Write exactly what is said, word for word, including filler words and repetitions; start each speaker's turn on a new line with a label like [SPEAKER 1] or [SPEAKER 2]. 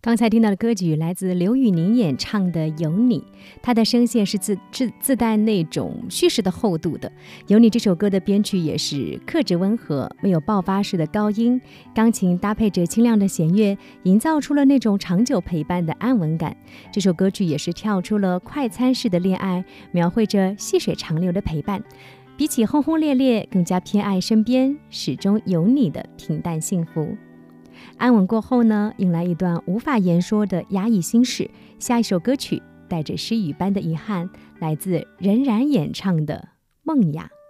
[SPEAKER 1] 刚才听到的歌曲来自刘宇宁演唱的《有你》，他的声线是 自, 自, 自带那种叙事的厚度的。《有你》这首歌的编曲也是克制温和，没有爆发式的高音，钢琴搭配着清亮的弦乐，营造出了那种长久陪伴的安稳感。这首歌曲也是跳出了快餐式的恋爱，描绘着细水长流的陪伴，比起轰轰烈烈，更加偏爱身边始终有你的平淡幸福。安稳过后呢，迎来一段无法言说的压抑心事。下一首歌曲带着诗语般的遗憾，来自任然演唱的《梦呀》。